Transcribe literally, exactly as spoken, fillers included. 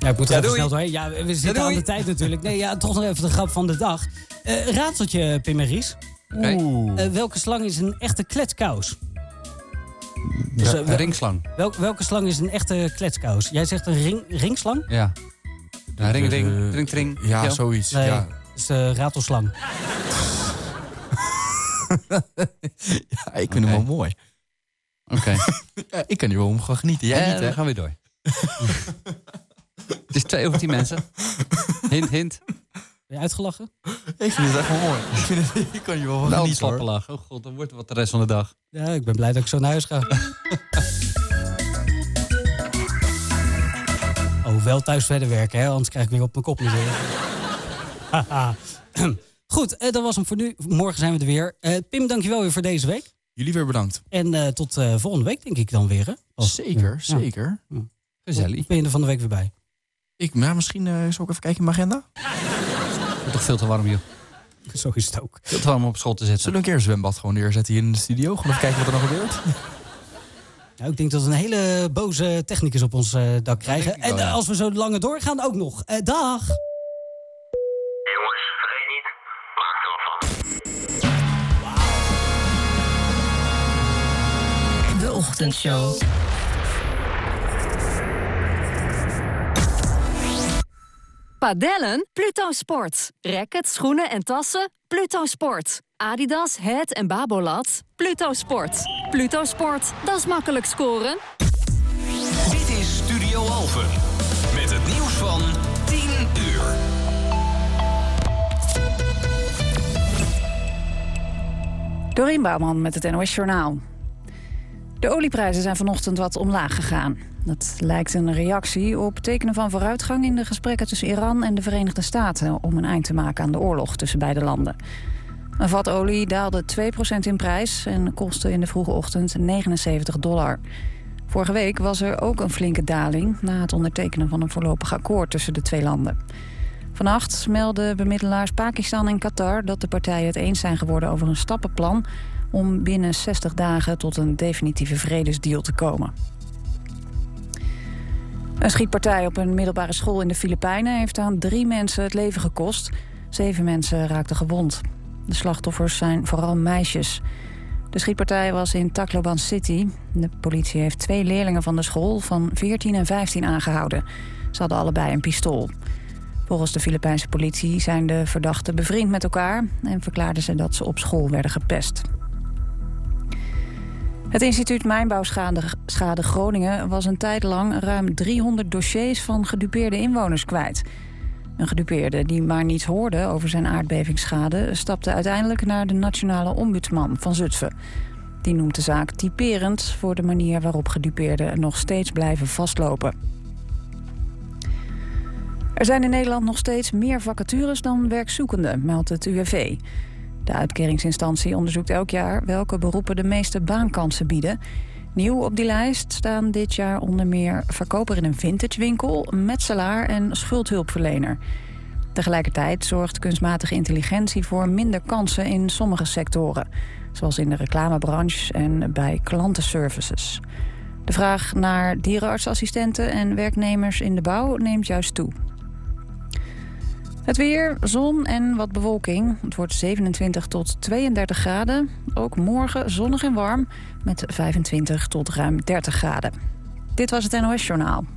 Ja, ik moet er Ja, even doei. snel doorheen. Ja, we zitten Ja, aan doei. de tijd natuurlijk. Nee, ja, toch nog even de grap van de dag. Uh, raadseltje, Pim en Ries. Okay. Uh, welke slang is een echte kletskous? Dus, uh, een wel, ringslang. Wel, welke slang is een echte kletskous? Jij zegt een ring, ringslang? Ja. ja ring, ring, uh, ring, ring. Ja, ja. zoiets. Nee, ja. dat is de ratelslang. ja, ik vind okay. hem wel mooi. Oké. Okay. ja, ik kan hier wel om gaan genieten. Jij ja, niet, hè? Dan gaan we door. Het is twee over tien mensen. Hint, hint. Ben je uitgelachen? Ik vind het echt wel mooi. Ik, vind het, ik kan hier wel van nou, genieten, hoor. lachen. Oh god, dan wordt het wat de rest van de dag. Ja, ik ben blij dat ik zo naar huis ga. oh, wel thuis verder werken, hè? Anders krijg ik weer op mijn kop natuurlijk. Goed, uh, dat was hem voor nu. Morgen zijn we er weer. Uh, Pim, dankjewel weer voor deze week. Jullie weer bedankt. En uh, tot uh, volgende week denk ik dan weer, hè? Als, zeker, ja. zeker. Ja. Gezellig. Of ben je er van de week weer bij? Ik, maar misschien uh, zal ik even kijken in mijn agenda. Het wordt toch veel te warm, joh. Zo is het ook. Veel te warm om op school te zitten. Zullen we een keer een zwembad gewoon neerzetten hier in de studio? Gewoon even kijken wat er nog gebeurt. Nou, ik denk dat we een hele boze technicus op ons uh, dak krijgen. En uh, ja. als we zo langer doorgaan ook nog. Uh, dag! Jongens, vergeet niet, maak er wat van. De ochtendshow. Padellen? Pluto Sport. Rackets, schoenen en tassen? Pluto Sport. Adidas, Het en Babolat? Pluto Sport. Pluto Sport, dat is makkelijk scoren. Dit is Studio Alphen. Met het nieuws van tien uur. Dorien Bouwman met het N O S Journaal. De olieprijzen zijn vanochtend wat omlaag gegaan. Dat lijkt een reactie op tekenen van vooruitgang in de gesprekken tussen Iran en de Verenigde Staten om een eind te maken aan de oorlog tussen beide landen. Een vat olie daalde twee procent in prijs en kostte in de vroege ochtend negenenzeventig dollar. Vorige week was er ook een flinke daling na het ondertekenen van een voorlopig akkoord tussen de twee landen. Vannacht melden bemiddelaars Pakistan en Qatar dat de partijen het eens zijn geworden over een stappenplan om binnen zestig dagen tot een definitieve vredesdeal te komen. Een schietpartij op een middelbare school in de Filipijnen heeft aan drie mensen het leven gekost. Zeven mensen raakten gewond. De slachtoffers zijn vooral meisjes. De schietpartij was in Tacloban City. De politie heeft twee leerlingen van de school van veertien en vijftien aangehouden. Ze hadden allebei een pistool. Volgens de Filipijnse politie zijn de verdachten bevriend met elkaar en verklaarden ze dat ze op school werden gepest. Het instituut Mijnbouwschade Schade Groningen was een tijd lang ruim driehonderd dossiers van gedupeerde inwoners kwijt. Een gedupeerde die maar niets hoorde over zijn aardbevingsschade stapte uiteindelijk naar de nationale ombudsman van Zutphen. Die noemt de zaak typerend voor de manier waarop gedupeerden nog steeds blijven vastlopen. Er zijn in Nederland nog steeds meer vacatures dan werkzoekenden, meldt het U W V. De uitkeringsinstantie onderzoekt elk jaar welke beroepen de meeste baankansen bieden. Nieuw op die lijst staan dit jaar onder meer verkoper in een vintagewinkel, metselaar en schuldhulpverlener. Tegelijkertijd zorgt kunstmatige intelligentie voor minder kansen in sommige sectoren, zoals in de reclamebranche en bij klantenservices. De vraag naar dierenartsassistenten en werknemers in de bouw neemt juist toe. Het weer, zon en wat bewolking. Het wordt zevenentwintig tot tweeëndertig graden. Ook morgen zonnig en warm met vijfentwintig tot ruim dertig graden. Dit was het N O S Journaal.